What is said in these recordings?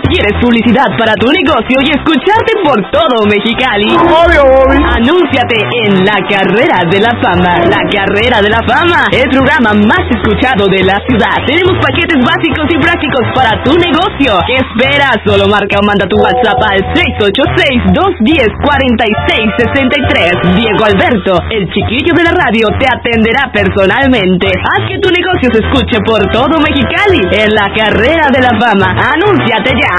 ¿Quieres publicidad para tu negocio y escucharte por todo Mexicali? Obvio, Bobby. Anúnciate en La Carrera de la Fama. La Carrera de la Fama, el programa más escuchado de la ciudad. Tenemos paquetes básicos y prácticos para tu negocio. ¿Qué esperas? Solo marca o manda tu WhatsApp al 686-210-4663. Diego Alberto, el chiquillo de la radio, te atenderá personalmente. Haz que tu negocio se escuche por todo Mexicali en La Carrera de la Fama. ¡Anúnciate ya!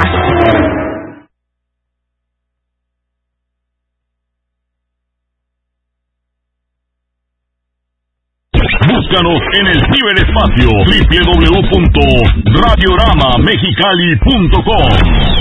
Búscanos en el ciberespacio www.radioramamexicali.com.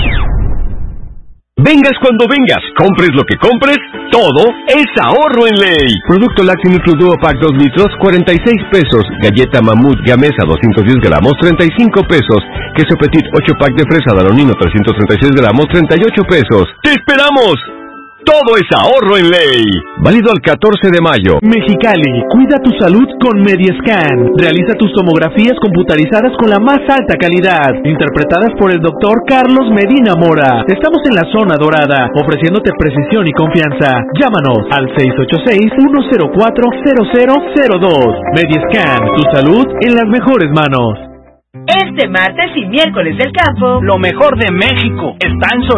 Vengas cuando vengas, compres lo que compres, todo es ahorro en ley. Producto lácteo Nutril Duo Pack 2 litros, 46 pesos. Galleta Mamut Gamesa 210 gramos, 35 pesos. Queso Petit 8 pack de fresa Danonino 336 gramos, 38 pesos. ¡Te esperamos! Todo es ahorro en ley. Válido al 14 de mayo. Mexicali, cuida tu salud con Mediascan. Realiza tus tomografías computarizadas con la más alta calidad. Interpretadas por el doctor Carlos Medina Mora. Estamos en la zona dorada, ofreciéndote precisión y confianza. Llámanos al 686-104-0002. Mediascan, tu salud en las mejores manos. Este martes y miércoles del campo, lo mejor de México está en